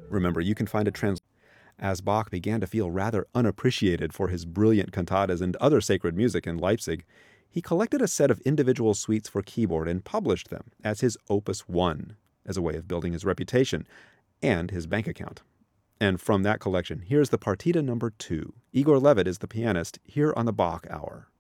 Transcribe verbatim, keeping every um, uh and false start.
Remember, you can find a translation. As Bach began to feel rather unappreciated for his brilliant cantatas and other sacred music in Leipzig, he collected a set of individual suites for keyboard and published them as his Opus one, as a way of building his reputation and his bank account. And from that collection, here's the Partita number two. Igor Levit is the pianist here on the Bach Hour.